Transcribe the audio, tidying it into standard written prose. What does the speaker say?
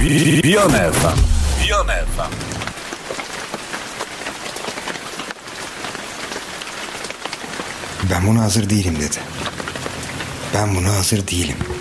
Viyana FM. Viyana FM. Ben buna hazır değilim dedi. Ben buna hazır değilim.